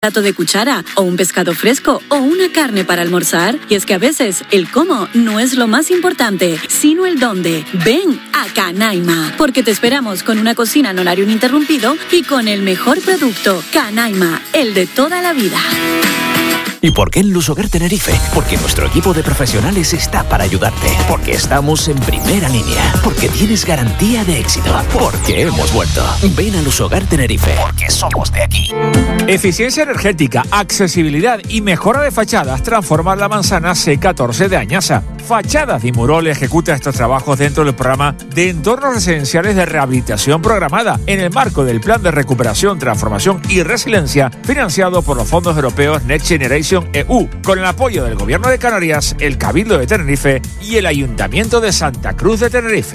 plato de cuchara, o un pescado fresco, o una carne para almorzar. Y es que a veces el cómo no es lo más importante, sino el dónde. Ven a Canaima, porque te esperamos con una cocina en horario ininterrumpido y con el mejor producto. Canaima, el de toda la vida. ¿Y por qué en Lusoguer Tenerife? Porque nuestro equipo de profesionales está para ayudarte. Porque estamos en primera línea. Porque tienes garantía de éxito. Porque hemos vuelto. Ven a Lusoguer Tenerife. Porque somos de aquí. Eficiencia energética, accesibilidad y mejora de fachadas transforma la manzana C14 de Añasa. Fachadas Dimurol ejecuta estos trabajos dentro del programa de entornos residenciales de rehabilitación programada en el marco del Plan de Recuperación, Transformación y Resiliencia financiado por los fondos europeos Next Generation EU, con el apoyo del Gobierno de Canarias, el Cabildo de Tenerife y el Ayuntamiento de Santa Cruz de Tenerife.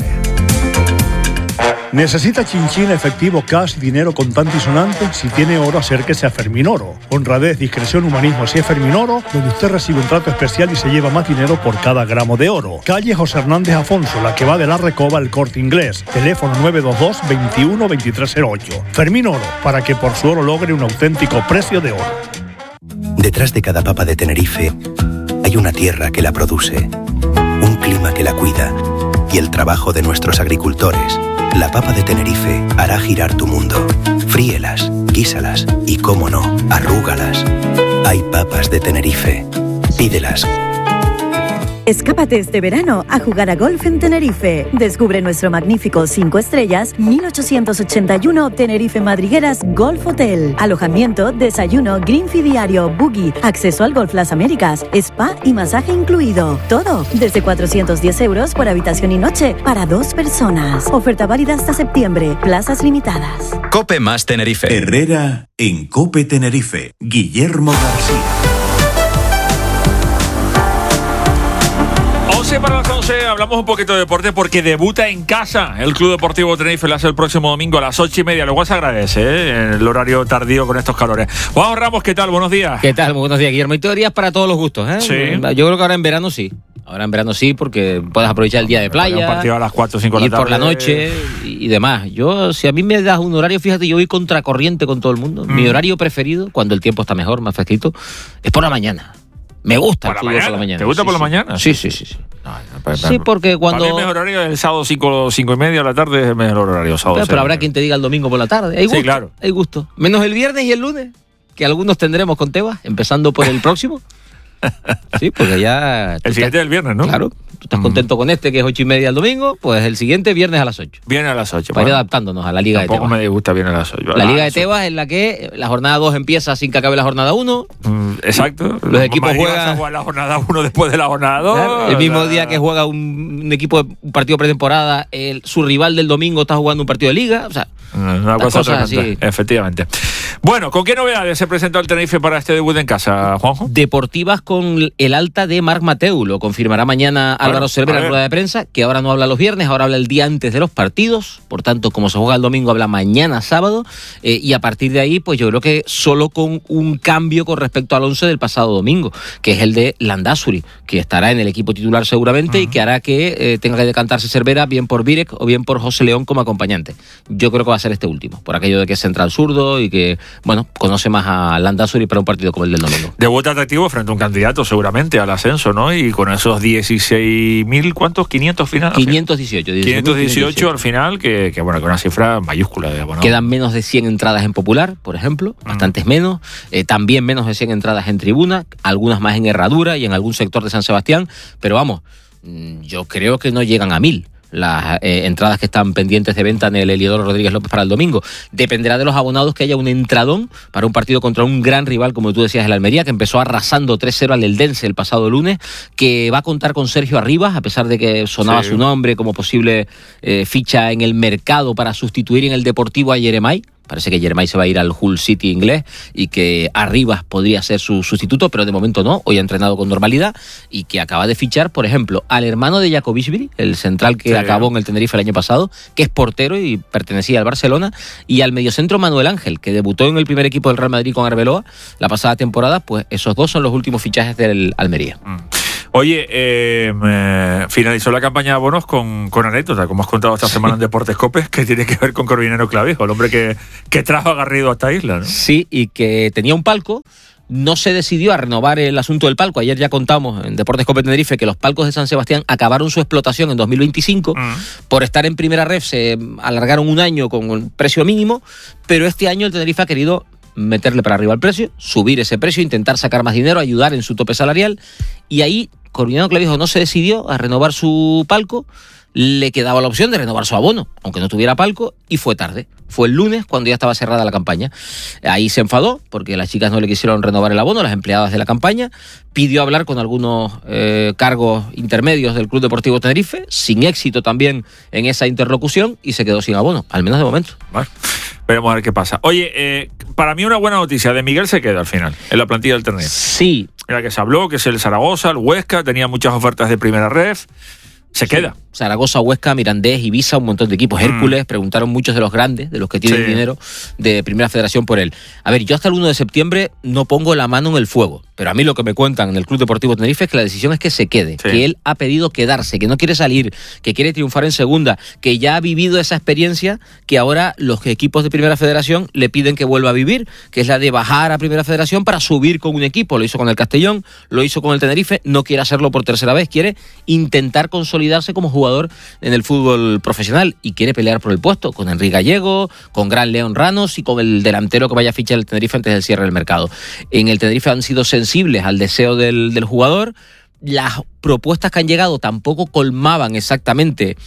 ¿Necesita chinchín, efectivo, cash, dinero contante y sonante? Si tiene oro, acérquese a Ferminoro. Honradez, discreción, humanismo, si es Ferminoro, donde usted recibe un trato especial y se lleva más dinero por cada gramo de oro. Calle José Hernández Afonso, la que va de la Recoba al Corte Inglés. Teléfono 922 21 2308. Ferminoro, para que por su oro logre un auténtico precio de oro. Detrás de cada papa de Tenerife hay una tierra que la produce, un clima que la cuida y el trabajo de nuestros agricultores. La papa de Tenerife hará girar tu mundo. Fríelas, guísalas y, cómo no, arrúgalas. Hay papas de Tenerife. Pídelas. Escápate este verano a jugar a golf en Tenerife. Descubre nuestro magnífico 5 estrellas 1881 Tenerife Madrigueras Golf Hotel. Alojamiento, desayuno, green fee diario, buggy, acceso al Golf Las Américas, spa y masaje incluido. Todo desde 410 euros por habitación y noche para 2 personas. Oferta válida hasta septiembre. Plazas limitadas. Cope más Tenerife. Herrera en Cope Tenerife. Guillermo García. Para las 11 hablamos un poquito de deporte porque debuta en casa el Club Deportivo Tenerife. Lo hace el próximo domingo a las 8:30. Lo cual se agradece, el horario tardío con estos calores. Juan Ramos, ¿qué tal? Buenos días. ¿Qué tal? Muy buenos días, Guillermo. Y teorías para todos los gustos, ¿eh? Sí. Yo creo que ahora en verano sí. Ahora en verano sí, porque puedes aprovechar el día de playa. Un partido a las 4 o 5 de la tarde. Y por la noche y demás. Yo, si a mí me das un horario, fíjate, yo voy contracorriente con todo el mundo. Mi horario preferido, cuando el tiempo está mejor, más fresquito, es por la mañana. Me gusta el fútbol por la mañana. ¿Te gusta por la mañana? Sí. Sí, porque cuando... Para mí el mejor horario es el sábado 5:30 de la tarde, es el mejor horario sábado. Pero habrá quien te diga el domingo por la tarde. Hay gusto, sí, claro. Hay gusto. Menos el viernes y el lunes, que algunos tendremos con Tebas, empezando por el próximo. Sí, porque ya... El siguiente es el viernes, ¿no? Claro. Tú estás contento con este, que es 8:30 el domingo, pues el siguiente viernes a las 8. Viene a las 8. Para ir adaptándonos a la Liga de Tebas. Tampoco me disgusta bien a las 8. La Liga de Tebas en la que la jornada 2 empieza sin que acabe la jornada 1. Exacto. Los equipos juegan a jugar la jornada 1 después de la jornada 2. Claro. El mismo día que juega un equipo de un partido pretemporada, su rival del domingo está jugando un partido de Liga. O sea, una cosa así. Efectivamente. Bueno, ¿con qué novedades se presentó el Tenerife para este debut en casa, Juanjo? Deportivas con el alta de Marc Mateu. Lo confirmará mañana Álvaro Cervera en rueda de prensa, que ahora no habla los viernes, ahora habla el día antes de los partidos. Por tanto, como se juega el domingo, habla mañana sábado. Y a partir de ahí, pues yo creo que solo con un cambio con respecto al 11 del pasado domingo, que es el de Landázuri, que estará en el equipo titular seguramente y que hará que tenga que decantarse Cervera bien por Virek o bien por José León como acompañante. Yo creo que va a ser este último, por aquello de que es central zurdo y que, bueno, conoce más a Landázuri para un partido como el del domingo. Debut atractivo frente a un candidato seguramente al ascenso, ¿no? Y con esos 16.000, ¿cuántos? 500 final. 518. 518 al final, que bueno, con una cifra mayúscula. Digamos, ¿no? Quedan menos de 100 entradas en Popular, por ejemplo, bastantes menos. También menos de 100 entradas en Tribuna, algunas más en Herradura y en algún sector de San Sebastián. Pero vamos, yo creo que no llegan a 1000. Las entradas que están pendientes de venta en el Heliodoro Rodríguez López para el domingo. Dependerá de los abonados que haya un entradón para un partido contra un gran rival, como tú decías, el Almería, que empezó arrasando 3-0 al Eldense el pasado lunes, que va a contar con Sergio Arribas, a pesar de que sonaba su nombre como posible ficha en el mercado para sustituir en el Deportivo a Yeremay. Parece que Yeremay se va a ir al Hull City inglés y que Arribas podría ser su sustituto, pero de momento no. Hoy ha entrenado con normalidad y que acaba de fichar, por ejemplo, al hermano de Jakovishvili, el central que acabó en el Tenerife el año pasado, que es portero y pertenecía al Barcelona, y al mediocentro Manuel Ángel, que debutó en el primer equipo del Real Madrid con Arbeloa la pasada temporada. Pues esos dos son los últimos fichajes del Almería. Oye, finalizó la campaña de abonos con anécdota, como has contado esta semana en Deportes Cope, que tiene que ver con Corvinero Clavijo, el hombre que trajo a Garrido a esta isla, ¿no? Sí, y que tenía un palco. No se decidió a renovar el asunto del palco. Ayer ya contamos en Deportes Cope Tenerife que los palcos de San Sebastián acabaron su explotación en 2025. Por estar en primera ref se alargaron un año con un precio mínimo, pero este año el Tenerife ha querido meterle para arriba el precio, subir ese precio, intentar sacar más dinero, ayudar en su tope salarial, y ahí Corvinero Clavijo no se decidió a renovar su palco. Le quedaba la opción de renovar su abono, aunque no tuviera palco, y fue tarde. Fue el lunes cuando ya estaba cerrada la campaña. Ahí se enfadó porque las chicas no le quisieron renovar el abono, las empleadas de la campaña. Pidió hablar con algunos cargos intermedios del Club Deportivo Tenerife, sin éxito también en esa interlocución, y se quedó sin abono, al menos de momento. Vale. Veremos a ver qué pasa. Oye, para mí una buena noticia, de Miguel se queda al final, en la plantilla del Tenerife. Sí. Era que se habló, que es el Zaragoza, el Huesca, tenía muchas ofertas de primera ref. Se queda. Zaragoza, Huesca, Mirandés, Ibiza, un montón de equipos. Hércules, preguntaron muchos de los grandes, de los que tienen dinero de Primera Federación por él. A ver, yo hasta el 1 de septiembre no pongo la mano en el fuego, pero a mí lo que me cuentan en el Club Deportivo Tenerife es que la decisión es que se quede, que él ha pedido quedarse, que no quiere salir, que quiere triunfar en segunda, que ya ha vivido esa experiencia que ahora los equipos de Primera Federación le piden que vuelva a vivir, que es la de bajar a Primera Federación para subir con un equipo. Lo hizo con el Castellón, lo hizo con el Tenerife, no quiere hacerlo por tercera vez, quiere intentar consolidarse como jugador en el fútbol profesional y quiere pelear por el puesto con Enrique Gallego, con Gran León Ranos y con el delantero que vaya a fichar el Tenerife antes del cierre del mercado. En el Tenerife han sido sensibles al deseo del jugador. Las propuestas que han llegado tampoco colmaban exactamente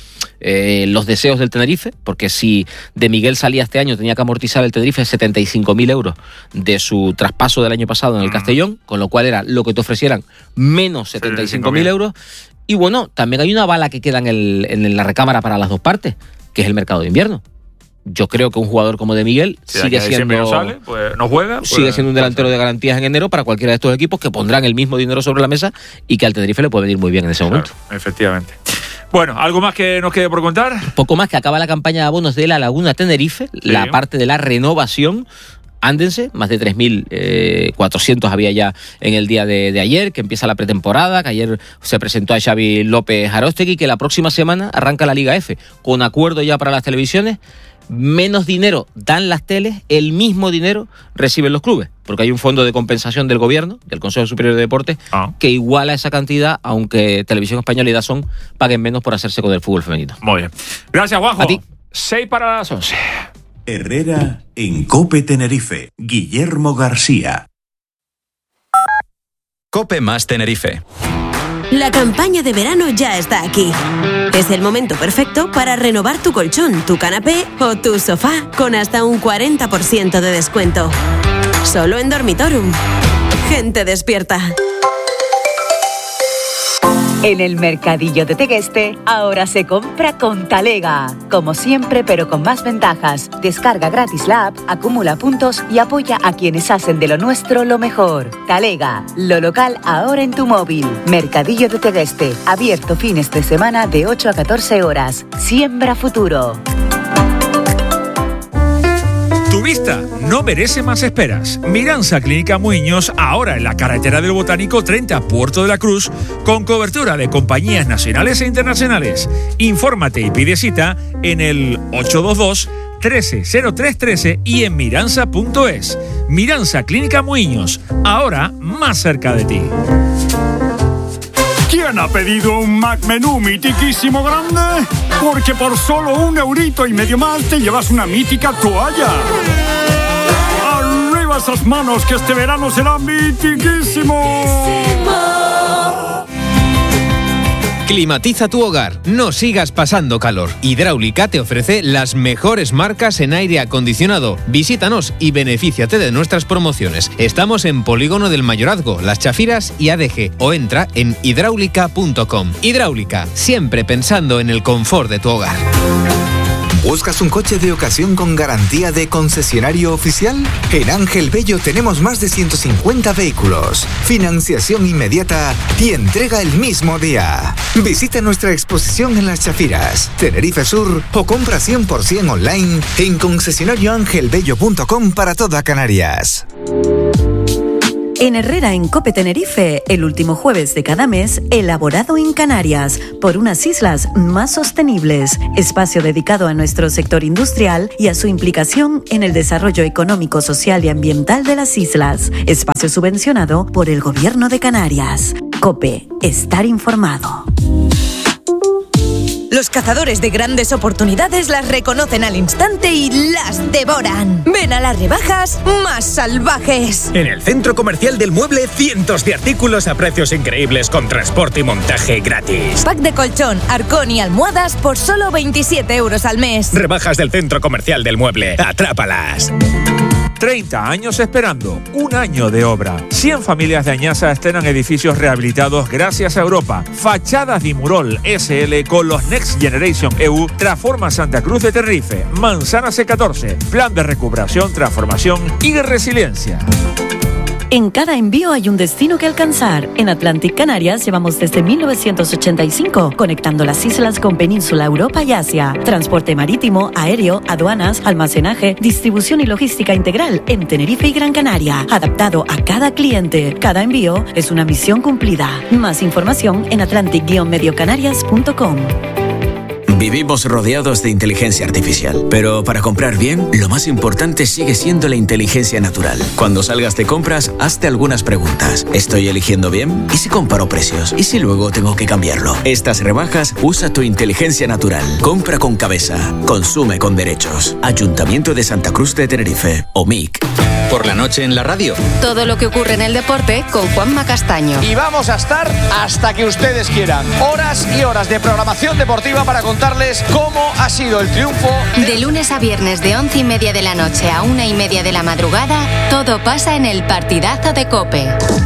los deseos del Tenerife, porque si de Miguel salía este año tenía que amortizar el Tenerife 75.000 euros de su traspaso del año pasado en el Castellón, con lo cual era lo que te ofrecieran menos 75.000 euros. Y bueno, también hay una bala que queda en la recámara para las dos partes, que es el mercado de invierno. Yo creo que un jugador como de Miguel sigue siendo, no sale, pues no juega, pues, sigue siendo un delantero de garantías en enero para cualquiera de estos equipos que pondrán el mismo dinero sobre la mesa y que al Tenerife le puede venir muy bien en ese momento. Efectivamente. Bueno, ¿algo más que nos quede por contar? Poco más, que acaba la campaña de abonos de la Laguna Tenerife, la parte de la renovación. Ándense, más de 3.400 había ya en el día de ayer, que empieza la pretemporada, que ayer se presentó a Xavi López Arostegui, que la próxima semana arranca la Liga F, con acuerdo ya para las televisiones. Menos dinero dan las teles, el mismo dinero reciben los clubes, porque hay un fondo de compensación del gobierno, del Consejo Superior de Deportes, que iguala esa cantidad, aunque Televisión Española y DAZN paguen menos por hacerse con el fútbol femenino. Muy bien. Gracias, Juanjo. A ti. 6 para las 11. Herrera en Cope Tenerife. Guillermo García. Cope más Tenerife. La campaña de verano ya está aquí. Es el momento perfecto para renovar tu colchón, tu canapé o tu sofá con hasta un 40% de descuento. Solo en Dormitorum. Gente despierta. En el Mercadillo de Tegueste, ahora se compra con Talega. Como siempre, pero con más ventajas. Descarga gratis la app, acumula puntos y apoya a quienes hacen de lo nuestro lo mejor. Talega, lo local ahora en tu móvil. Mercadillo de Tegueste, abierto fines de semana de 8 a 14 horas. Siembra futuro. Tu vista no merece más esperas. Miranza Clínica Muiños, ahora en la carretera del Botánico 30, Puerto de la Cruz, con cobertura de compañías nacionales e internacionales. Infórmate y pide cita en el 822-130313 y en miranza.es. Miranza Clínica Muiños, ahora más cerca de ti. ¿Quién ha pedido un Mac Menú mitiquísimo grande? Porque por solo €1,5 más te llevas una mítica toalla. ¡Arriba esas manos, que este verano será mitiquísimo! Climatiza tu hogar, no sigas pasando calor. Hidráulica te ofrece las mejores marcas en aire acondicionado. Visítanos y benefíciate de nuestras promociones. Estamos en Polígono del Mayorazgo, Las Chafiras y ADG, o entra en hidráulica.com. Hidráulica, siempre pensando en el confort de tu hogar. ¿Buscas un coche de ocasión con garantía de concesionario oficial? En Ángel Bello tenemos más de 150 vehículos, financiación inmediata y entrega el mismo día. Visita nuestra exposición en Las Chafiras, Tenerife Sur, o compra 100% online en concesionarioangelbello.com para toda Canarias. En Herrera en Cope Tenerife, el último jueves de cada mes, elaborado en Canarias, por unas islas más sostenibles. Espacio dedicado a nuestro sector industrial y a su implicación en el desarrollo económico, social y ambiental de las islas. Espacio subvencionado por el Gobierno de Canarias. Cope, estar informado. Los cazadores de grandes oportunidades las reconocen al instante y las devoran. Ven a las rebajas más salvajes. En el Centro Comercial del Mueble, cientos de artículos a precios increíbles con transporte y montaje gratis. Pack de colchón, arcón y almohadas por solo 27 euros al mes. Rebajas del Centro Comercial del Mueble. ¡Atrápalas! 30 años esperando, un año de obra. 100 familias de Añaza estrenan edificios rehabilitados gracias a Europa. Fachadas Dimurol SL con los Next Generation EU transforma Santa Cruz de Tenerife. Manzana C14, plan de recuperación, transformación y resiliencia. En cada envío hay un destino que alcanzar. En Atlantic Canarias llevamos desde 1985 conectando las islas con Península, Europa y Asia. Transporte marítimo, aéreo, aduanas, almacenaje, distribución y logística integral en Tenerife y Gran Canaria. Adaptado a cada cliente. Cada envío es una misión cumplida. Más información en atlantic-mediocanarias.com. Vivimos rodeados de inteligencia artificial, pero para comprar bien, lo más importante sigue siendo la inteligencia natural. Cuando salgas de compras, hazte algunas preguntas. ¿Estoy eligiendo bien? ¿Y si comparo precios? ¿Y si luego tengo que cambiarlo? Estas rebajas, usa tu inteligencia natural. Compra con cabeza. Consume con derechos. Ayuntamiento de Santa Cruz de Tenerife, OMIC. Por la noche en la radio. Todo lo que ocurre en el deporte con Juanma Castaño. Y vamos a estar hasta que ustedes quieran. Horas y horas de programación deportiva para contarles cómo ha sido el triunfo. De lunes a viernes de 11:30 de la noche a 1:30 de la madrugada, todo pasa en el partidazo de COPE.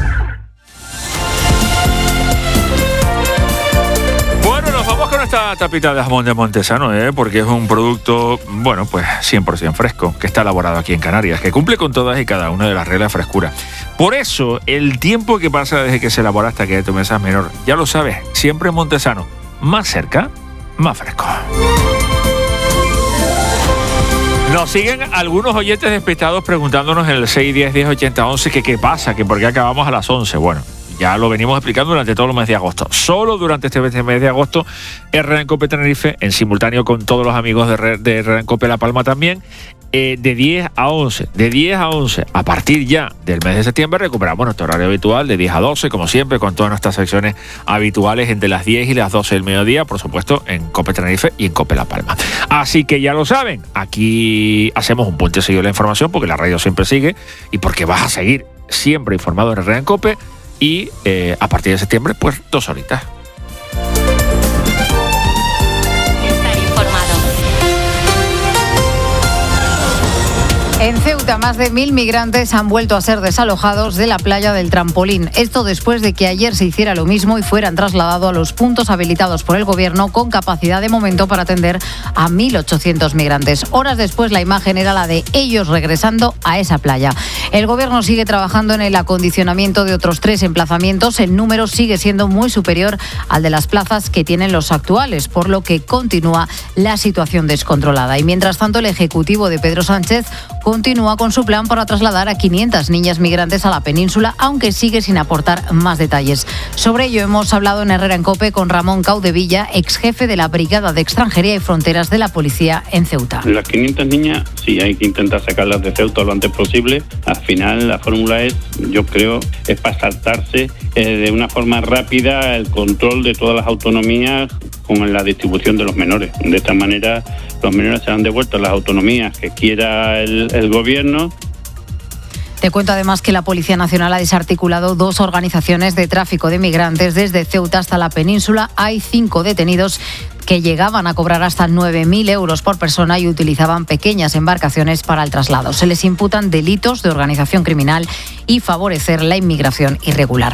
Vamos con esta tapita de jamón de Montesano, porque es un producto, bueno, pues 100% fresco, que está elaborado aquí en Canarias, que cumple con todas y cada una de las reglas de frescura. Por eso, el tiempo que pasa desde que se elabora hasta que tu mesa es menor, ya lo sabes, siempre en Montesano, más cerca, más fresco. Nos siguen algunos oyentes despistados preguntándonos en el 610-1080-11 que qué pasa, que por qué acabamos a las 11. Bueno, ya lo venimos explicando durante todo el mes de agosto. Solo durante este mes de agosto, Herrera en Cope Tenerife, en simultáneo con todos los amigos de Herrera en Cope La Palma también, de 10 a 11. De 10 a 11. A partir ya del mes de septiembre recuperamos nuestro horario habitual de 10 a 12, como siempre, con todas nuestras secciones habituales entre las 10 y las 12 del mediodía, por supuesto, en Cope Tenerife y en Cope La Palma. Así que ya lo saben, aquí hacemos un puentecillo de la información porque la radio siempre sigue y porque vas a seguir siempre informado en Herrera en Cope. Y a partir de septiembre, pues 2 horitas. Estar informado. En Ceuta, más de 1.000 migrantes han vuelto a ser desalojados de la playa del Trampolín. Esto después de que ayer se hiciera lo mismo y fueran trasladados a los puntos habilitados por el gobierno con capacidad de momento para atender a 1.800 migrantes. Horas después, la imagen era la de ellos regresando a esa playa. El gobierno sigue trabajando en el acondicionamiento de otros 3 emplazamientos. El número sigue siendo muy superior al de las plazas que tienen los actuales, por lo que continúa la situación descontrolada. Y mientras tanto, el Ejecutivo de Pedro Sánchez continúa con su plan para trasladar a 500 niñas migrantes a la península, aunque sigue sin aportar más detalles. Sobre ello hemos hablado en Herrera en Cope con Ramón Caudevilla, ex jefe de la Brigada de Extranjería y Fronteras de la Policía en Ceuta. Las 500 niñas, sí, hay que intentar sacarlas de Ceuta lo antes posible. Al final la fórmula es, yo creo, es para saltarse de una forma rápida el control de todas las autonomías con la distribución de los menores. De esta manera los menores serán devueltos a las autonomías que quiera el gobierno. Te cuento además que la Policía Nacional ha desarticulado 2 organizaciones de tráfico de migrantes desde Ceuta hasta la península. Hay 5 detenidos que llegaban a cobrar hasta 9.000 euros por persona y utilizaban pequeñas embarcaciones para el traslado. Se les imputan delitos de organización criminal y favorecer la inmigración irregular.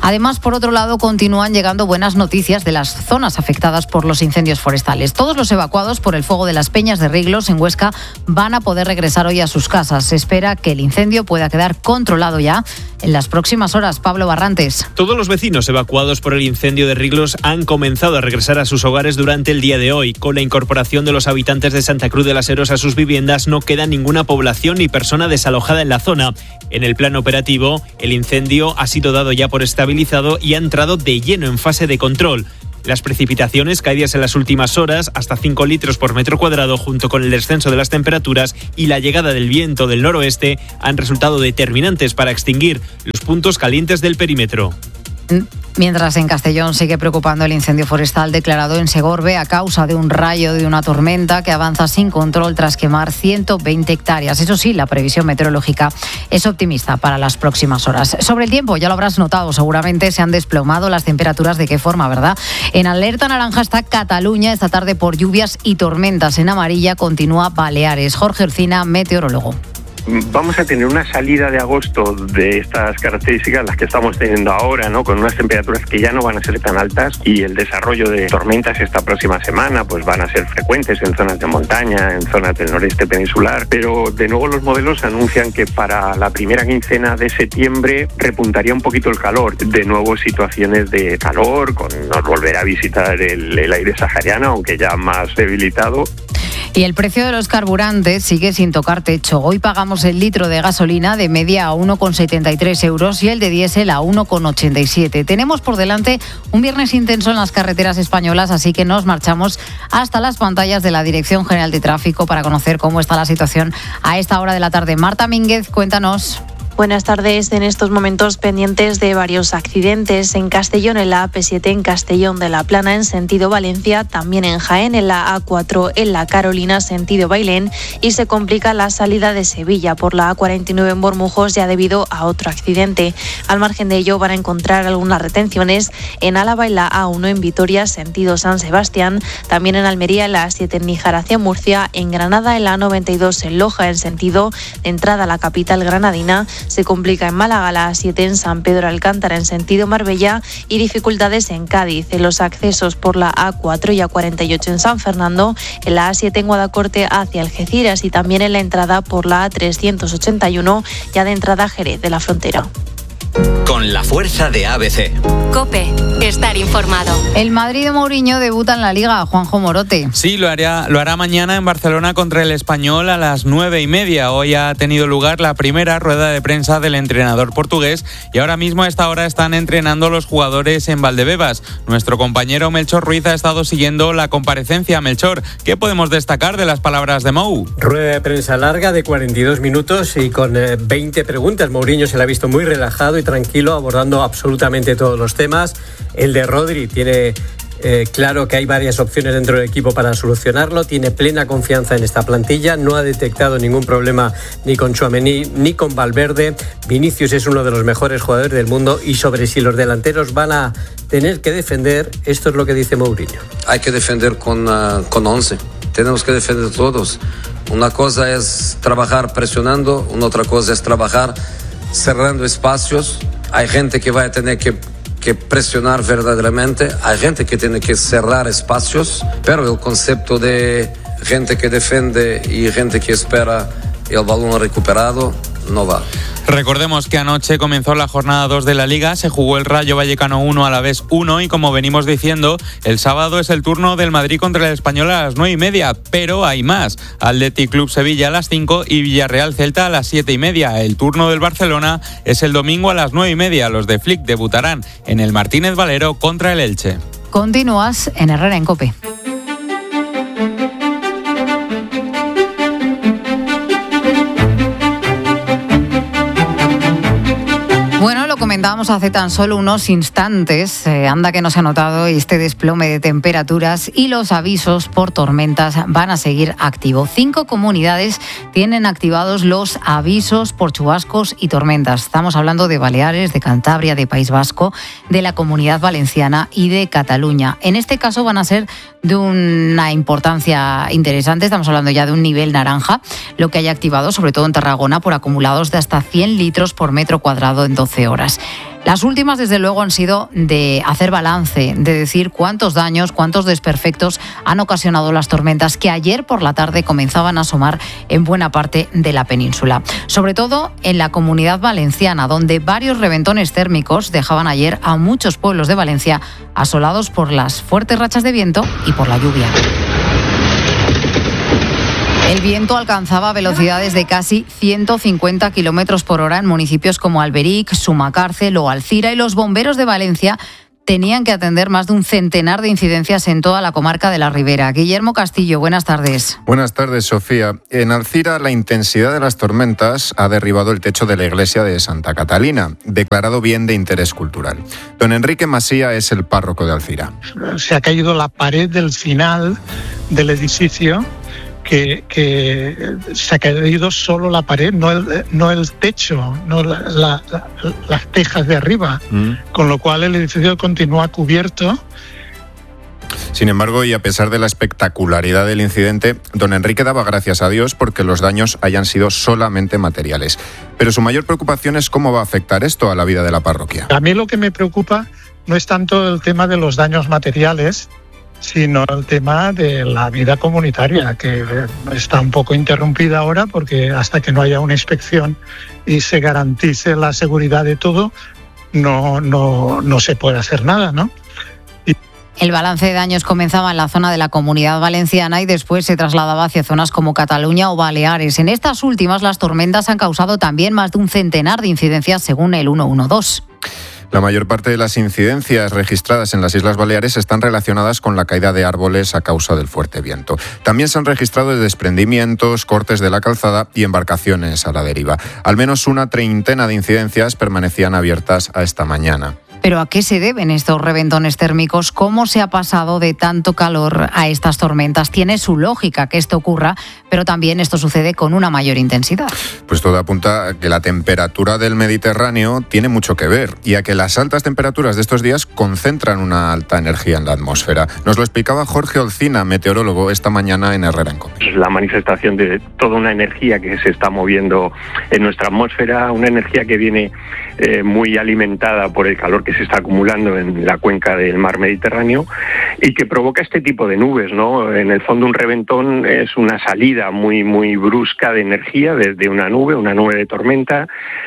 Además, por otro lado, continúan llegando buenas noticias de las zonas afectadas por los incendios forestales. Todos los evacuados por el fuego de las Peñas de Riglos en Huesca van a poder regresar hoy a sus casas. Se espera que el incendio pueda quedar controlado ya en las próximas horas. Pablo Barrantes. Todos los vecinos evacuados por el incendio de Riglos han comenzado a regresar a sus hogares durante el día de hoy. Con la incorporación de los habitantes de Santa Cruz de las Heros a sus viviendas, no queda ninguna población ni persona desalojada en la zona. En el plano operativo, el incendio ha sido dado ya por estabilizado y ha entrado de lleno en fase de control. Las precipitaciones caídas en las últimas horas, hasta 5 litros por metro cuadrado, junto con el descenso de las temperaturas y la llegada del viento del noroeste, han resultado determinantes para extinguir los puntos calientes del perímetro. Mientras en Castellón sigue preocupando el incendio forestal declarado en Segorbe a causa de un rayo de una tormenta que avanza sin control tras quemar 120 hectáreas. Eso sí, la previsión meteorológica es optimista para las próximas horas. Sobre el tiempo, ya lo habrás notado, seguramente se han desplomado las temperaturas. ¿De qué forma, verdad? En alerta naranja está Cataluña esta tarde por lluvias y tormentas. En amarilla continúa Baleares. Jorge Orcina, meteorólogo. Vamos a tener una salida de agosto de estas características, las que estamos teniendo ahora, ¿no? Con unas temperaturas que ya no van a ser tan altas, y el desarrollo de tormentas esta próxima semana pues van a ser frecuentes en zonas de montaña, en zonas del noreste peninsular, pero de nuevo los modelos anuncian que para la primera quincena de septiembre repuntaría un poquito el calor. De nuevo situaciones de calor, nos volverá a visitar el aire sahariano, aunque ya más debilitado. Y el precio de los carburantes sigue sin tocar techo. Hoy pagamos el litro de gasolina de media a 1,73 euros y el de diésel a 1,87. Tenemos por delante un viernes intenso en las carreteras españolas, así que nos marchamos hasta las pantallas de la Dirección General de Tráfico para conocer cómo está la situación a esta hora de la tarde. Marta Mínguez, cuéntanos. Buenas tardes. En estos momentos pendientes de varios accidentes en Castellón, en la AP7, en Castellón de la Plana, en sentido Valencia, también en Jaén, en la A4, en la Carolina, sentido Bailén, y se complica la salida de Sevilla por la A49 en Bormujos, ya debido a otro accidente. Al margen de ello, van a encontrar algunas retenciones en Álava, en la A1 en Vitoria, sentido San Sebastián, también en Almería, en la A7 en Níjar hacia Murcia, en Granada, en la A92 en Loja, en sentido de entrada a la capital granadina. Se complica en Málaga, la A7 en San Pedro Alcántara en sentido Marbella, y dificultades en Cádiz en los accesos por la A4 y A48 en San Fernando, en la A7 en Guadacorte hacia Algeciras y también en la entrada por la A381 ya de entrada a Jerez de la Frontera. Con la fuerza de ABC. COPE. Estar informado. El Madrid de Mourinho debuta en la Liga. Juanjo Morote. Sí, lo hará mañana en Barcelona contra el Español a las 9:30. Hoy ha tenido lugar la primera rueda de prensa del entrenador portugués y ahora mismo a esta hora están entrenando los jugadores en Valdebebas. Nuestro compañero Melchor Ruiz ha estado siguiendo la comparecencia. Melchor, ¿qué podemos destacar de las palabras de Mou? Rueda de prensa larga de 42 minutos y con 20 preguntas. Mourinho se la ha visto muy relajado y tranquilo, abordando absolutamente todos los temas. El de Rodri tiene claro que hay varias opciones dentro del equipo para solucionarlo, tiene plena confianza en esta plantilla, no ha detectado ningún problema ni con Tchouaméni ni con Valverde. Vinicius es uno de los mejores jugadores del mundo, y sobre si los delanteros van a tener que defender, esto es lo que dice Mourinho. Hay que defender con 11, tenemos que defender todos. Una cosa es trabajar presionando, una otra cosa es trabajar cerrando espacios. Hay gente que va a tener que presionar verdaderamente, hay gente que tiene que cerrar espacios, pero el concepto de gente que defiende y gente que espera el balón recuperado no va. Recordemos que anoche comenzó la jornada 2 de la Liga, se jugó el Rayo Vallecano 1, Alavés 1, y como venimos diciendo, el sábado es el turno del Madrid contra el Español a las 9:30, pero hay más. Athletic Club Sevilla a las 5 y Villarreal Celta a las 7:30. El turno del Barcelona es el domingo a las 9:30. Los de Flick debutarán en el Martínez Valero contra el Elche. Continúas en Herrera en COPE. Bueno, lo comentábamos hace tan solo unos instantes, anda que no se ha notado este desplome de temperaturas, y los avisos por tormentas van a seguir activos. 5 comunidades tienen activados los avisos por chubascos y tormentas. Estamos hablando de Baleares, de Cantabria, de País Vasco, de la Comunidad Valenciana y de Cataluña. En este caso van a ser de una importancia interesante, estamos hablando ya de un nivel naranja, lo que haya activado sobre todo en Tarragona por acumulados de hasta 100 litros por metro cuadrado en 12 12 horas. Las últimas, desde luego, han sido de hacer balance, de decir cuántos daños, cuántos desperfectos han ocasionado las tormentas que ayer por la tarde comenzaban a asomar en buena parte de la península. Sobre todo en la Comunidad Valenciana, donde varios reventones térmicos dejaban ayer a muchos pueblos de Valencia asolados por las fuertes rachas de viento y por la lluvia. El viento alcanzaba velocidades de casi 150 kilómetros por hora en municipios como Alberic, Sumacárcel o Alcira, y los bomberos de Valencia tenían que atender más de un centenar de incidencias en toda la comarca de la Ribera. Guillermo Castillo, buenas tardes. Buenas tardes, Sofía. En Alcira, la intensidad de las tormentas ha derribado el techo de la iglesia de Santa Catalina, declarado bien de interés cultural. Don Enrique Masía es el párroco de Alcira. Se ha caído la pared del final del edificio, que se ha caído solo la pared, no el techo, no las tejas de arriba, con lo cual el edificio continúa cubierto. Sin embargo, y a pesar de la espectacularidad del incidente, don Enrique daba gracias a Dios porque los daños hayan sido solamente materiales. Pero su mayor preocupación es cómo va a afectar esto a la vida de la parroquia. A mí lo que me preocupa no es tanto el tema de los daños materiales, sino el tema de la vida comunitaria, que está un poco interrumpida ahora porque hasta que no haya una inspección y se garantice la seguridad de todo, no se puede hacer nada, ¿no? El balance de daños comenzaba en la zona de la Comunidad Valenciana y después se trasladaba hacia zonas como Cataluña o Baleares. En estas últimas, las tormentas han causado también más de un centenar de incidencias, según el 112. La mayor parte de las incidencias registradas en las Islas Baleares están relacionadas con la caída de árboles a causa del fuerte viento. También se han registrado desprendimientos, cortes de la calzada y embarcaciones a la deriva. Al menos una treintena de incidencias permanecían abiertas a esta mañana. ¿Pero a qué se deben estos reventones térmicos? ¿Cómo se ha pasado de tanto calor a estas tormentas? Tiene su lógica que esto ocurra, pero también esto sucede con una mayor intensidad. Pues todo apunta a que la temperatura del Mediterráneo tiene mucho que ver y a que las altas temperaturas de estos días concentran una alta energía en la atmósfera. Nos lo explicaba Jorge Olcina, meteorólogo, esta mañana en Herrera en COPE. Es la manifestación de toda una energía que se está moviendo en nuestra atmósfera, una energía que viene muy alimentada por el calor que se está acumulando en la cuenca del mar Mediterráneo y que provoca este tipo de nubes, ¿no? En el fondo, un reventón es una salida muy brusca de energía desde una nube de tormenta.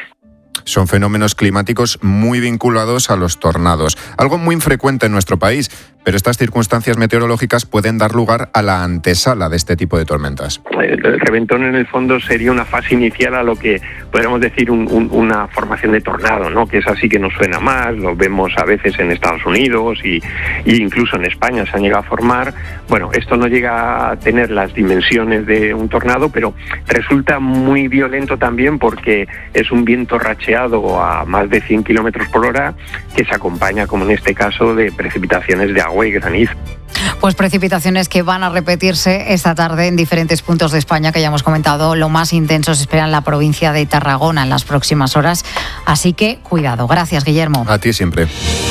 Son fenómenos climáticos muy vinculados a los tornados, algo muy infrecuente en nuestro país, pero estas circunstancias meteorológicas pueden dar lugar a la antesala de este tipo de tormentas. El reventón, en el fondo, sería una fase inicial a lo que podríamos decir una formación de tornado, ¿no? Que es así que nos suena más, lo vemos a veces en Estados Unidos y incluso en España se han llegado a formar. Bueno, esto no llega a tener las dimensiones de un tornado, pero resulta muy violento también porque es un viento racheado a más de 100 kilómetros por hora que se acompaña, como en este caso, de precipitaciones de agua y granizo. Pues precipitaciones que van a repetirse esta tarde en diferentes puntos de España, que ya hemos comentado. Lo más intenso se espera en la provincia de Tarragona en las próximas horas. Así que cuidado. Gracias, Guillermo. A ti siempre.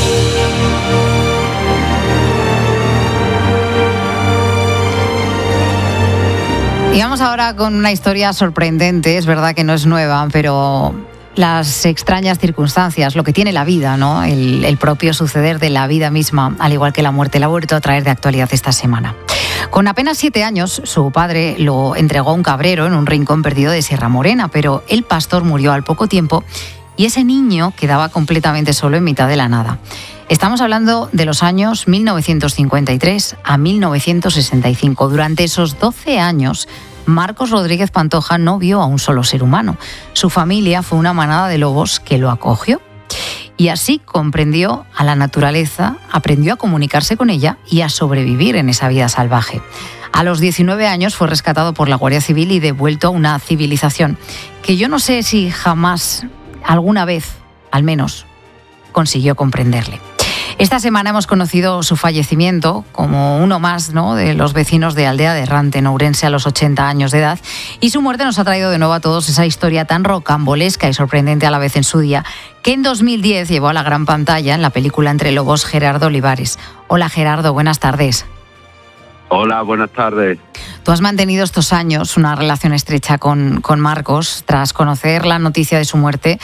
Y vamos ahora con una historia sorprendente. Es verdad que no es nueva, pero las extrañas circunstancias, lo que tiene la vida, ¿no? El propio suceder de la vida misma, al igual que la muerte, la ha vuelto a traer de actualidad esta semana. Con apenas 7 años, su padre lo entregó a un cabrero en un rincón perdido de Sierra Morena, pero el pastor murió al poco tiempo y ese niño quedaba completamente solo en mitad de la nada. Estamos hablando de los años 1953 a 1965. Durante esos 12 años, Marcos Rodríguez Pantoja no vio a un solo ser humano. Su familia fue una manada de lobos que lo acogió. Y así comprendió a la naturaleza, aprendió a comunicarse con ella y a sobrevivir en esa vida salvaje. A los 19 años fue rescatado por la Guardia Civil y devuelto a una civilización que yo no sé si jamás, alguna vez, al menos, consiguió comprenderle. Esta semana hemos conocido su fallecimiento como uno más, ¿no?, de los vecinos de Aldea de Errante, en Ourense, a los 80 años de edad. Y su muerte nos ha traído de nuevo a todos esa historia tan rocambolesca y sorprendente a la vez en su día, que en 2010 llevó a la gran pantalla en la película Entre Lobos Gerardo Olivares. Hola, Gerardo, buenas tardes. Hola, buenas tardes. Tú has mantenido estos años una relación estrecha con Marcos. Tras conocer la noticia de su muerte,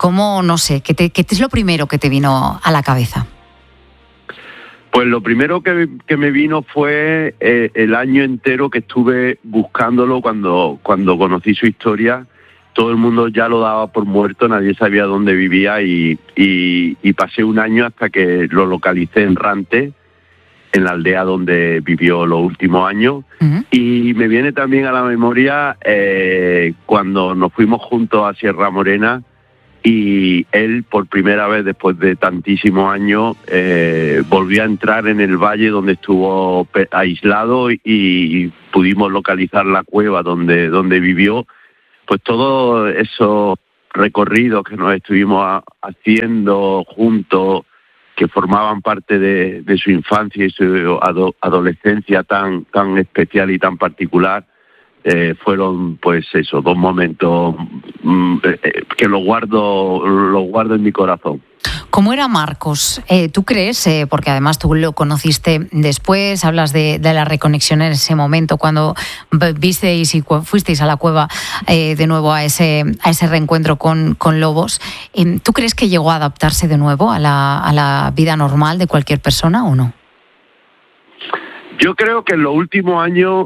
¿Cómo, no sé, qué es lo primero que te vino a la cabeza? Pues lo primero que me vino fue el año entero que estuve buscándolo cuando conocí su historia. Todo el mundo ya lo daba por muerto, nadie sabía dónde vivía y pasé un año hasta que lo localicé en Rante, en la aldea donde vivió los últimos años. Uh-huh. Y me viene también a la memoria cuando nos fuimos juntos a Sierra Morena y él, por primera vez después de tantísimos años, volvió a entrar en el valle donde estuvo aislado y pudimos localizar la cueva donde vivió. Pues todos esos recorridos que nos estuvimos haciendo juntos, que formaban parte de su infancia y su adolescencia tan especial y tan particular, fueron pues eso, 2 momentos que los guardo en mi corazón. ¿Cómo era Marcos? ¿Tú crees, porque además tú lo conociste después, hablas de la reconexión en ese momento, cuando visteis y fuisteis a la cueva de nuevo a ese reencuentro con lobos, ¿tú crees que llegó a adaptarse de nuevo a la vida normal de cualquier persona o no? Yo creo que en los últimos años,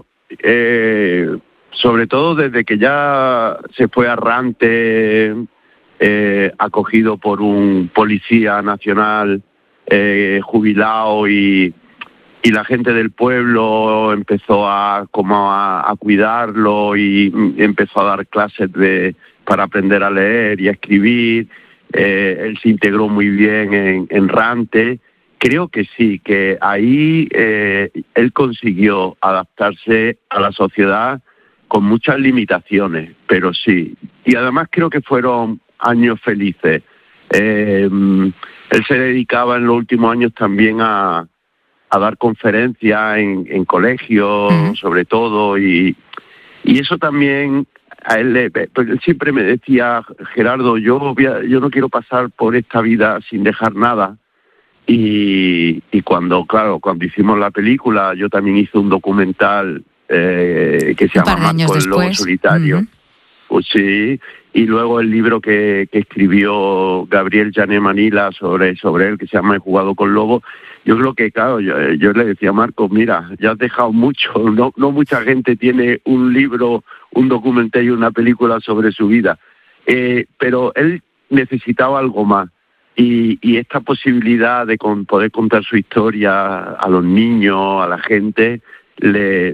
sobre todo desde que ya se fue a Rante, acogido por un policía nacional jubilado y la gente del pueblo empezó a cuidarlo y empezó a dar clases para aprender a leer y a escribir. Él se integró muy bien en Rante. Creo que sí, que ahí él consiguió adaptarse a la sociedad con muchas limitaciones, pero sí. Y además creo que fueron años felices. Él se dedicaba en los últimos años también a dar conferencias en colegios, sobre todo, y eso también a él, pues él siempre me decía: Gerardo, yo no quiero pasar por esta vida sin dejar nada. Y cuando hicimos la película, yo también hice un documental que se llama Marco el Lobo Solitario. Uh-huh. Pues sí, y luego el libro que escribió Gabriel Jané Manila sobre él, que se llama He jugado con lobos. Yo creo que, claro, yo le decía a Marco: mira, ya has dejado mucho, no mucha gente tiene un libro, un documental y una película sobre su vida. Pero él necesitaba algo más. Y esta posibilidad de poder contar su historia a los niños, a la gente, le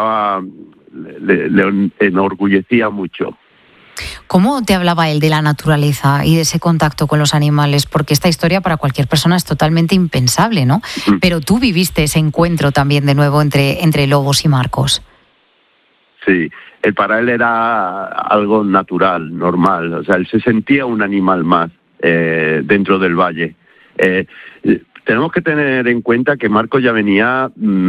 enorgullecía mucho. ¿Cómo te hablaba él de la naturaleza y de ese contacto con los animales? Porque esta historia para cualquier persona es totalmente impensable, ¿no? Pero tú viviste ese encuentro también de nuevo entre lobos y Marcos. Sí, para él era algo natural, normal. O sea, él se sentía un animal más dentro del valle. Tenemos que tener en cuenta que Marcos ya venía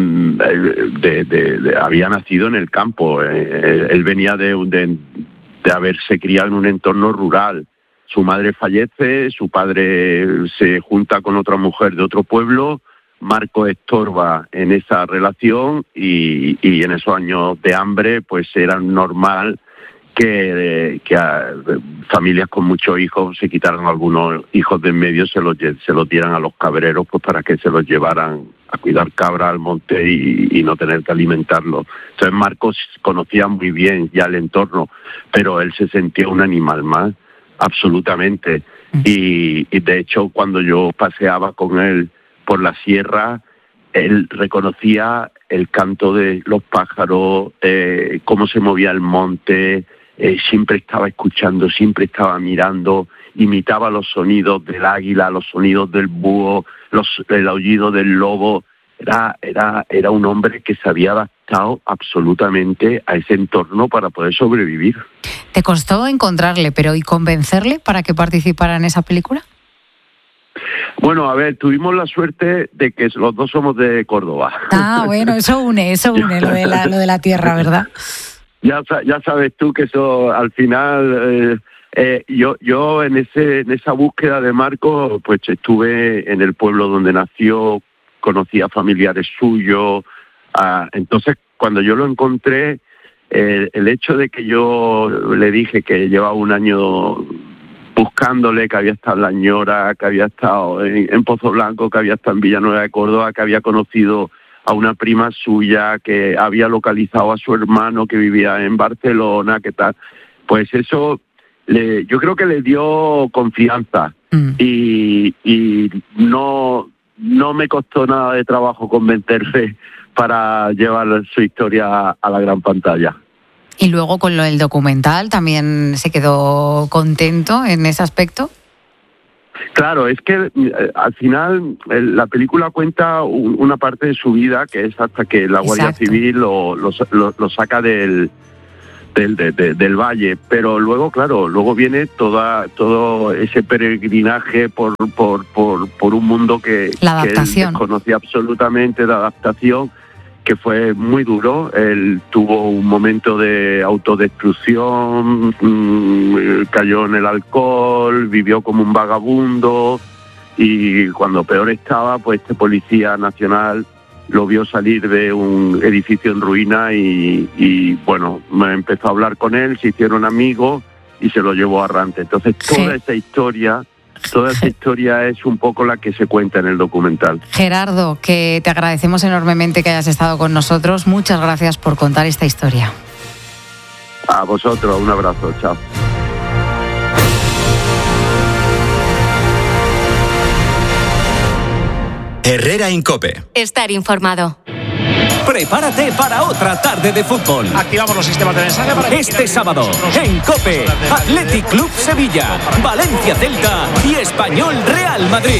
había nacido en el campo. Él venía de haberse criado en un entorno rural. Su madre fallece, su padre se junta con otra mujer de otro pueblo. Marcos estorba en esa relación y en esos años de hambre pues era normal que familias con muchos hijos se quitaran algunos hijos de en medio, se los dieran a los cabreros pues para que se los llevaran a cuidar cabras al monte y no tener que alimentarlos. Entonces Marcos conocía muy bien ya el entorno, pero él se sentía un animal más, absolutamente. Y de hecho cuando yo paseaba con él por la sierra, él reconocía el canto de los pájaros, cómo se movía el monte. Siempre estaba escuchando, siempre estaba mirando, imitaba los sonidos del águila, los sonidos del búho, el aullido del lobo. Era un hombre que se había adaptado absolutamente a ese entorno para poder sobrevivir. ¿Te costó encontrarle, y convencerle para que participara en esa película? Bueno, a ver, tuvimos la suerte de que los dos somos de Córdoba. Ah, bueno, eso une lo de la tierra, ¿verdad? Ya sabes tú que eso al final yo en esa búsqueda de Marco pues estuve en el pueblo donde nació, conocí a familiares suyos, entonces cuando yo lo encontré, el hecho de que yo le dije que llevaba un año buscándole, que había estado en La Ñora, que había estado en Pozo Blanco, que había estado en Villanueva de Córdoba, que había conocido a una prima suya, que había localizado a su hermano que vivía en Barcelona, que tal. Pues eso yo creo que le dio confianza y no me costó nada de trabajo convencerse para llevar su historia a la gran pantalla. Y luego con el documental también se quedó contento en ese aspecto. Claro, es que al final la película cuenta una parte de su vida, que es hasta que la Guardia Civil lo saca del valle, pero luego, claro, luego viene todo ese peregrinaje por un mundo que él desconocía absolutamente, de adaptación, que fue muy duro. Él tuvo un momento de autodestrucción, cayó en el alcohol, vivió como un vagabundo, y cuando peor estaba, pues este policía nacional lo vio salir de un edificio en ruina y bueno, me empezó a hablar con él, se hicieron amigos y se lo llevó a Rante. Entonces toda esa historia es un poco la que se cuenta en el documental. Gerardo, que te agradecemos enormemente que hayas estado con nosotros. Muchas gracias por contar esta historia. A vosotros, un abrazo, chao. Herrera en COPE. Estar informado. Prepárate para otra tarde de fútbol. Activamos los sistemas de mensaje para este sábado en COPE, Athletic Club Sevilla, Valencia Celta y Español Real Madrid.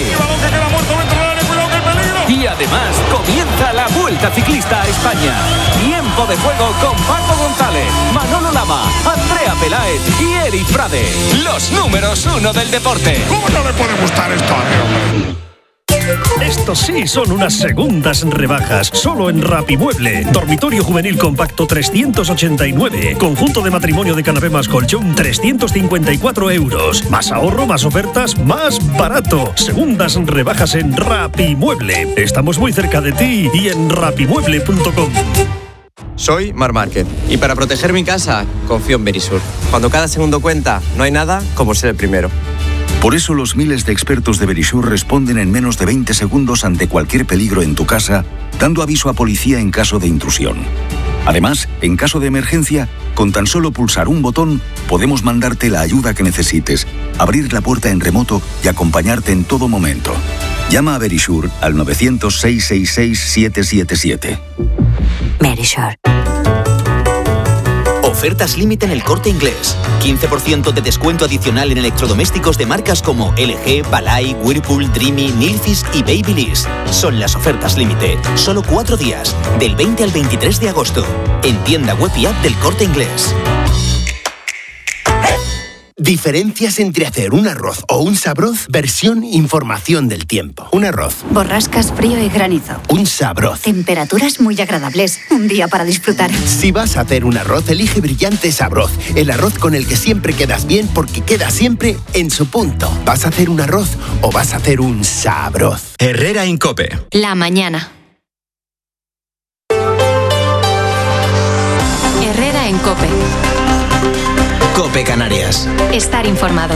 Y además comienza la Vuelta Ciclista a España. Tiempo de juego con Paco González, Manolo Lama, Andrea Peláez y Eric Frade. Los números 1 del deporte. ¿Cómo no le puede gustar esto a mí, hombre? Estos sí son unas segundas rebajas, solo en Rapimueble. Dormitorio juvenil compacto 389. Conjunto de matrimonio de canapé más colchón 354 euros. Más ahorro, más ofertas, más barato. Segundas rebajas en Rapimueble. Estamos muy cerca de ti y en rapimueble.com. Soy Marc Márquez y para proteger mi casa confío en Verisur. Cuando cada segundo cuenta, no hay nada como ser el primero. Por eso los miles de expertos de Verisur responden en menos de 20 segundos ante cualquier peligro en tu casa, dando aviso a policía en caso de intrusión. Además, en caso de emergencia, con tan solo pulsar un botón, podemos mandarte la ayuda que necesites, abrir la puerta en remoto y acompañarte en todo momento. Llama a Verisur al 900-666-777. Verisur. Ofertas límite en El Corte Inglés. 15% de descuento adicional en electrodomésticos de marcas como LG, Balay, Whirlpool, Dreamy, Nilfisk y Babyliss. Son las ofertas límite. Solo 4 días, del 20 al 23 de agosto. En tienda web y app del Corte Inglés. Diferencias entre hacer un arroz o un sabroz, versión información del tiempo. Un arroz. Borrascas, frío y granizo. Un sabroz. Temperaturas muy agradables. Un día para disfrutar. Si vas a hacer un arroz, elige Brillante Sabroz. El arroz con el que siempre quedas bien porque queda siempre en su punto. ¿Vas a hacer un arroz o vas a hacer un sabroz? Herrera en COPE. La mañana. Herrera en COPE. COPE Canarias. Estar informado.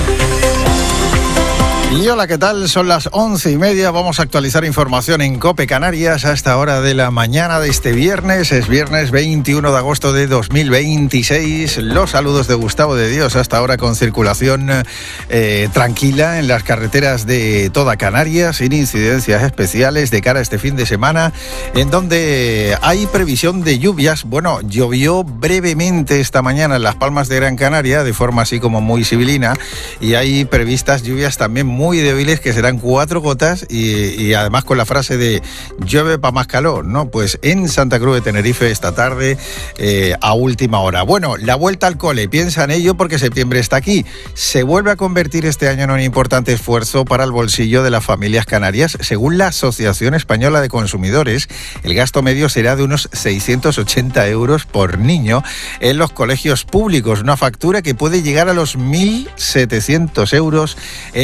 Y hola, ¿qué tal? Son las 11:30. Vamos a actualizar información en COPE Canarias a esta hora de la mañana de este viernes. Es viernes 21 de agosto de 2026. Los saludos de Gustavo de Dios hasta ahora con circulación tranquila en las carreteras de toda Canarias, sin incidencias especiales de cara a este fin de semana, en donde hay previsión de lluvias. Bueno, llovió brevemente esta mañana en Las Palmas de Gran Canaria, de forma así como muy sibilina, y hay previstas lluvias también muy débiles que serán 4 gotas y además con la frase de llueve para más calor, ¿no? Pues en Santa Cruz de Tenerife esta tarde a última hora. Bueno, la vuelta al cole, piensa en ello porque septiembre está aquí. Se vuelve a convertir este año en un importante esfuerzo para el bolsillo de las familias canarias. Según la Asociación Española de Consumidores, el gasto medio será de unos 680 euros por niño en los colegios públicos, una factura que puede llegar a los 1.700 euros en los colegios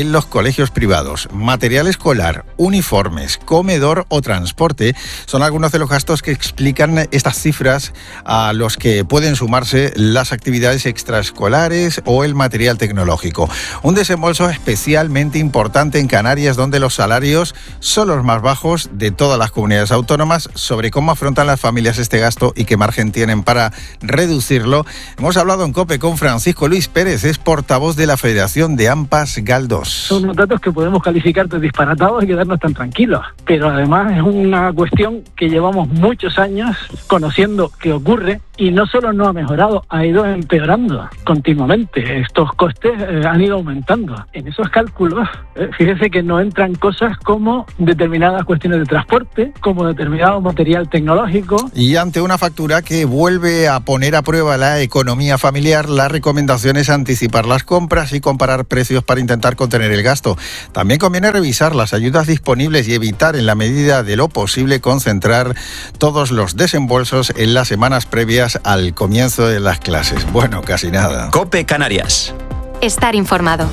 colegios privados, material escolar, uniformes, comedor o transporte son algunos de los gastos que explican estas cifras, a los que pueden sumarse las actividades extraescolares o el material tecnológico. Un desembolso especialmente importante en Canarias, donde los salarios son los más bajos de todas las comunidades autónomas. Sobre cómo afrontan las familias este gasto y qué margen tienen para reducirlo, hemos hablado en COPE con Francisco Luis Pérez, es portavoz de la Federación de AMPAs GAL2. Son unos datos que podemos calificar de disparatados y quedarnos tan tranquilos, pero además es una cuestión que llevamos muchos años conociendo que ocurre, y no solo no ha mejorado, ha ido empeorando continuamente. Estos costes han ido aumentando. En esos cálculos, fíjese que no entran cosas como determinadas cuestiones de transporte, como determinado material tecnológico. Y ante una factura que vuelve a poner a prueba la economía familiar, la recomendación es anticipar las compras y comparar precios para intentar contener el gasto. También conviene revisar las ayudas disponibles y evitar, en la medida de lo posible, concentrar todos los desembolsos en las semanas previas al comienzo de las clases. Bueno, casi nada. COPE Canarias. Estar informado.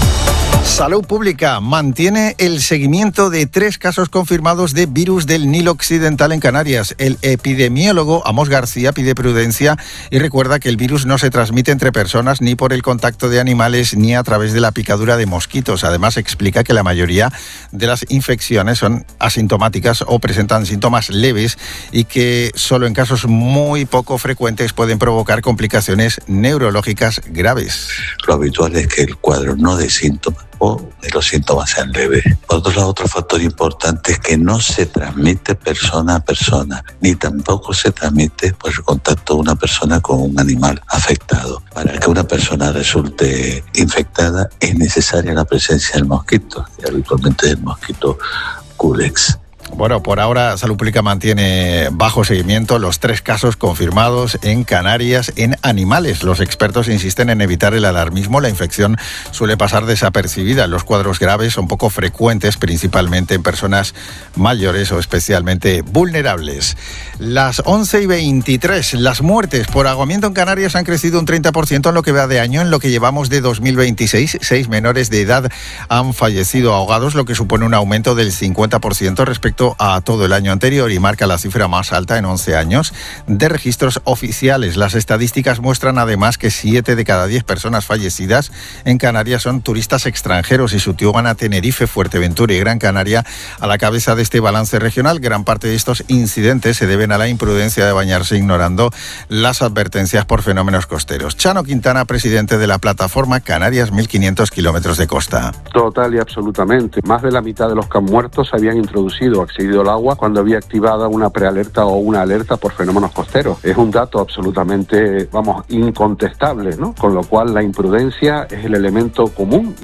Salud Pública mantiene el seguimiento de 3 casos confirmados de virus del Nilo Occidental en Canarias. El epidemiólogo Amos García pide prudencia y recuerda que el virus no se transmite entre personas ni por el contacto de animales ni a través de la picadura de mosquitos. Además, explica que la mayoría de las infecciones son asintomáticas o presentan síntomas leves y que solo en casos muy poco frecuentes pueden provocar complicaciones neurológicas graves. Lo habitual es que el cuadro no dé síntomas o de los síntomas sean leves. Por otro lado, otro factor importante es que no se transmite persona a persona, ni tampoco se transmite por el contacto de una persona con un animal afectado. Para que una persona resulte infectada es necesaria la presencia del mosquito, y habitualmente del mosquito Culex. Bueno, por ahora Salud Pública mantiene bajo seguimiento los 3 casos confirmados en Canarias en animales. Los expertos insisten en evitar el alarmismo. La infección suele pasar desapercibida. Los cuadros graves son poco frecuentes, principalmente en personas mayores o especialmente vulnerables. Las 11:23. Las muertes por ahogamiento en Canarias han crecido un 30% en lo que va de año. En lo que llevamos de 2026, 6 menores de edad han fallecido ahogados, lo que supone un aumento del 50% respecto a todo el año anterior y marca la cifra más alta en 11 años de registros oficiales. Las estadísticas muestran además que 7 de cada 10 personas fallecidas en Canarias son turistas extranjeros y sitúan a Tenerife, Fuerteventura y Gran Canaria a la cabeza de este balance regional. Gran parte de estos incidentes se deben a la imprudencia de bañarse ignorando las advertencias por fenómenos costeros. Chano Quintana, presidente de la plataforma Canarias 1500 kilómetros de costa. Total y absolutamente. Más de la mitad de los que han muerto se habían accedido al agua cuando había activada una prealerta o una alerta por fenómenos costeros. Es un dato absolutamente, incontestable, ¿no? Con lo cual la imprudencia es el elemento común.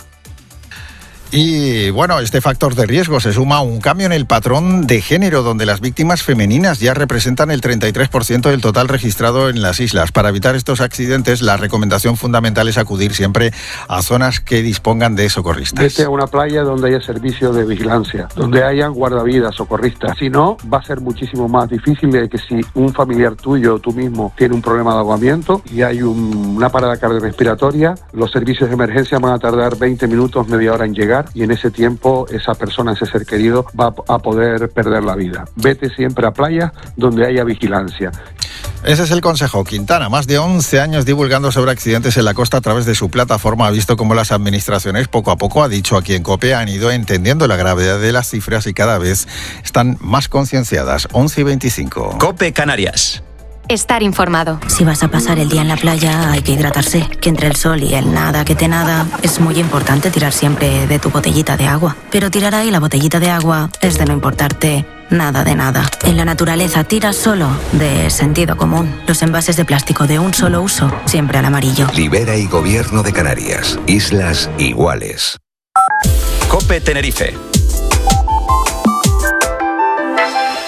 Y bueno, este factor de riesgo se suma a un cambio en el patrón de género, donde las víctimas femeninas ya representan el 33% del total registrado en las islas. Para evitar estos accidentes, la recomendación fundamental es acudir siempre a zonas que dispongan de socorristas. Vete a una playa donde haya servicio de vigilancia, donde hayan guardavidas, socorristas. Si no, va a ser muchísimo más difícil de que si un familiar tuyo o tú mismo tiene un problema de ahogamiento y hay una parada cardiorrespiratoria, los servicios de emergencia van a tardar 20 minutos, media hora en llegar, y en ese tiempo esa persona, ese ser querido, va a poder perder la vida. Vete siempre a playas donde haya vigilancia. Ese es el consejo. Quintana, más de 11 años divulgando sobre accidentes en la costa a través de su plataforma, ha visto cómo las administraciones poco a poco, ha dicho aquí en COPE, han ido entendiendo la gravedad de las cifras y cada vez están más concienciadas. 11:25. COPE Canarias. Estar informado. Si vas a pasar el día en la playa, hay que hidratarse. Que entre el sol y el nada que te nada, es muy importante tirar siempre de tu botellita de agua. Pero tirar ahí la botellita de agua es de no importarte nada de nada. En la naturaleza tira solo de sentido común. Los envases de plástico de un solo uso, siempre al amarillo. Libera y Gobierno de Canarias. Islas iguales. COPE Tenerife.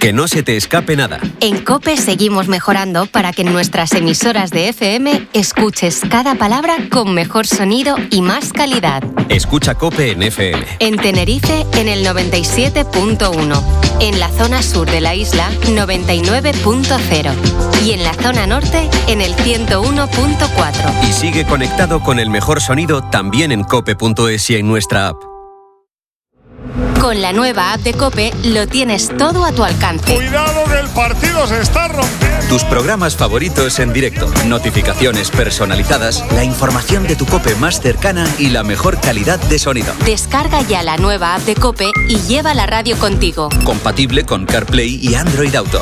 Que no se te escape nada. En COPE seguimos mejorando para que en nuestras emisoras de FM escuches cada palabra con mejor sonido y más calidad. Escucha COPE en FM. En Tenerife, en el 97.1. En la zona sur de la isla, 99.0. Y en la zona norte, en el 101.4. Y sigue conectado con el mejor sonido también en cope.es y en nuestra app. Con la nueva app de COPE lo tienes todo a tu alcance. ¡Cuidado que el partido se está rompiendo! Tus programas favoritos en directo, notificaciones personalizadas, la información de tu COPE más cercana y la mejor calidad de sonido. Descarga ya la nueva app de COPE y lleva la radio contigo. Compatible con CarPlay y Android Auto.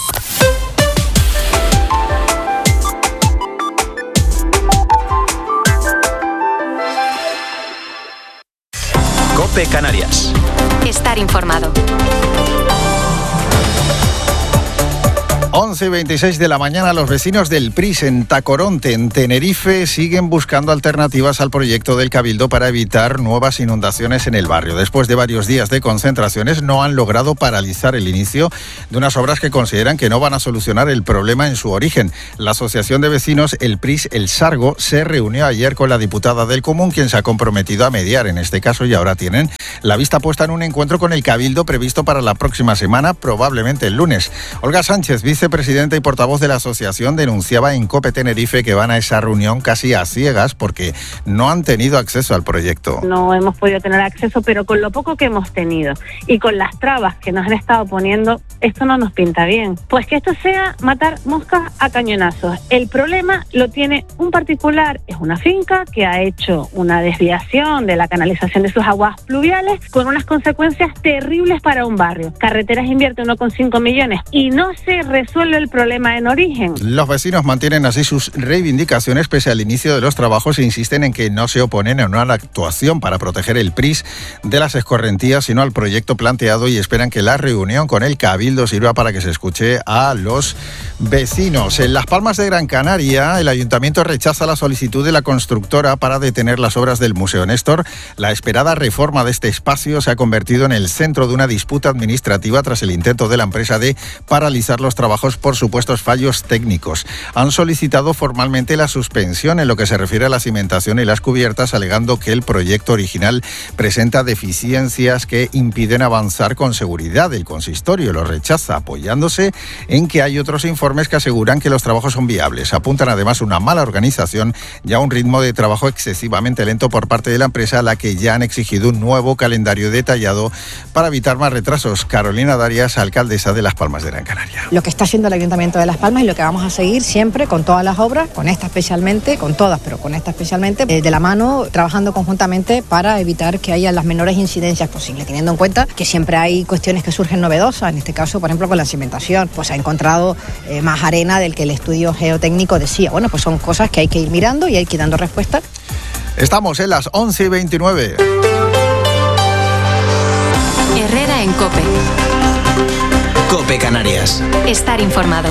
COPE Canarias. Estar informado. 11:26 de la mañana, los vecinos del Pris en Tacoronte, en Tenerife, siguen buscando alternativas al proyecto del Cabildo para evitar nuevas inundaciones en el barrio. Después de varios días de concentraciones, no han logrado paralizar el inicio de unas obras que consideran que no van a solucionar el problema en su origen. La Asociación de Vecinos El Pris El Sargo se reunió ayer con la diputada del Común, quien se ha comprometido a mediar en este caso, y ahora tienen la vista puesta en un encuentro con el Cabildo previsto para la próxima semana, probablemente el lunes. Olga Sánchez, vicepresidenta y portavoz de la asociación, denunciaba en COPE Tenerife que van a esa reunión casi a ciegas porque no han tenido acceso al proyecto. No hemos podido tener acceso, pero con lo poco que hemos tenido y con las trabas que nos han estado poniendo, esto no nos pinta bien. Pues que esto sea matar moscas a cañonazos. El problema lo tiene un particular, es una finca que ha hecho una desviación de la canalización de sus aguas pluviales con unas consecuencias terribles para un barrio. Carreteras invierte 1,5 millones y no se resuelve el problema en origen. Los vecinos mantienen así sus reivindicaciones pese al inicio de los trabajos e insisten en que no se oponen a una actuación para proteger el Pris de las escorrentías, sino al proyecto planteado, y esperan que la reunión con el Cabildo sirva para que se escuche a los vecinos. En Las Palmas de Gran Canaria, el ayuntamiento rechaza la solicitud de la constructora para detener las obras del Museo Néstor. La esperada reforma de este espacio se ha convertido en el centro de una disputa administrativa tras el intento de la empresa de paralizar los trabajos por supuestos fallos técnicos. Han solicitado formalmente la suspensión en lo que se refiere a la cimentación y las cubiertas, alegando que el proyecto original presenta deficiencias que impiden avanzar con seguridad. El consistorio lo rechaza, apoyándose en que hay otros informes que aseguran que los trabajos son viables. Apuntan además una mala organización y a un ritmo de trabajo excesivamente lento por parte de la empresa, a la que ya han exigido un nuevo calendario detallado para evitar más retrasos. Carolina Darias, alcaldesa de Las Palmas de Gran Canaria. Lo que está haciendo el Ayuntamiento de Las Palmas y lo que vamos a seguir siempre con todas las obras, con esta especialmente, con todas, pero con esta especialmente, de la mano, trabajando conjuntamente para evitar que haya las menores incidencias posibles, teniendo en cuenta que siempre hay cuestiones que surgen novedosas. En este caso, por ejemplo, con la cimentación, pues ha encontrado más arena del que el estudio geotécnico decía. Bueno, pues son cosas que hay que ir mirando y hay que ir dando respuesta. Estamos en las 11:29. Herrera en COPE. COPE Canarias. Estar informado.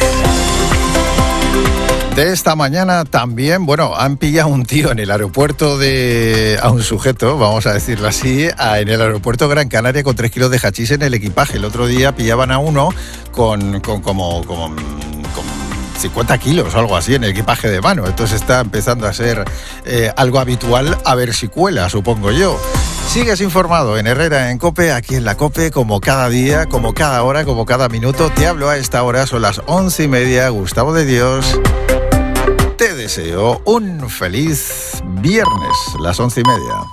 De esta mañana también, han pillado un tío en el aeropuerto a un sujeto, vamos a decirlo así, en el aeropuerto Gran Canaria con 3 kilos de hachís en el equipaje. El otro día pillaban a uno con 50 kilos o algo así en el equipaje de mano. Entonces está empezando a ser algo habitual, a ver si cuela, supongo yo. Sigues informado en Herrera en COPE, aquí en la COPE, como cada día, como cada hora, como cada minuto. Te hablo a esta hora, son las 11:30. Gustavo de Dios, te deseo un feliz viernes, las 11:30.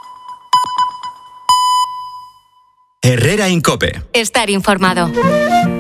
Herrera en COPE. Estar informado.